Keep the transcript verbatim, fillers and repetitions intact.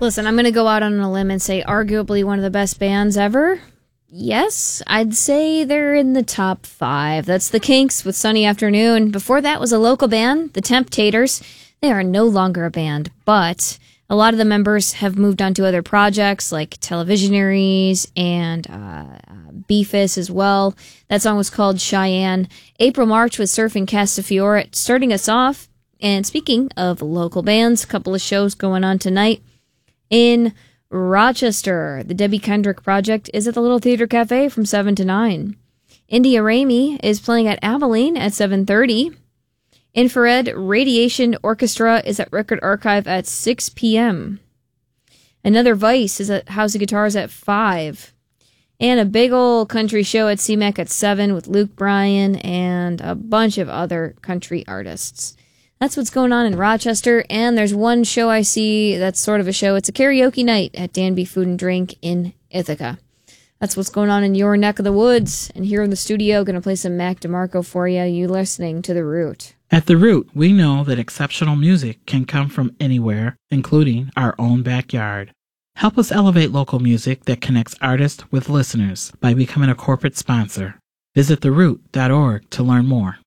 Listen, I'm going to go out on a limb and say arguably one of the best bands ever. Yes, I'd say they're in the top five. That's the Kinks with Sunny Afternoon. Before that was a local band, the Temptators. They are no longer a band, but a lot of the members have moved on to other projects like Televisionaries and uh, Beefus as well. That song was called Cheyenne. April March with Surfing Castafiore starting us off. And speaking of local bands, a couple of shows going on tonight in Rochester. The Debbie Kendrick Project is at the Little Theater Cafe from seven to nine. India Ramey is playing at Abilene at seven thirty. Infrared Radiation Orchestra is at Record Archive at six p.m. Another Vice is at House of Guitars at five. And a big old country show at C MAC at seven with Luke Bryan and a bunch of other country artists. That's what's going on in Rochester, and there's one show I see that's sort of a show. It's a karaoke night at Danby Food and Drink in Ithaca. That's what's going on in your neck of the woods. And here in the studio, going to play some Mac DeMarco for you. You listening to The Root. At The Root, we know that exceptional music can come from anywhere, including our own backyard. Help us elevate local music that connects artists with listeners by becoming a corporate sponsor. Visit the root dot org to learn more.